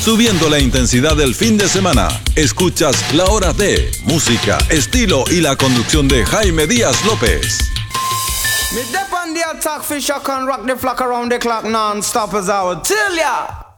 subiendo la intensidad del fin de semana. Escuchas La Hora de música, estilo y la conducción de Jaime Díaz López. Me dep on the attack, fish, I can rock the flock around the clock non-stop as I would tell ya.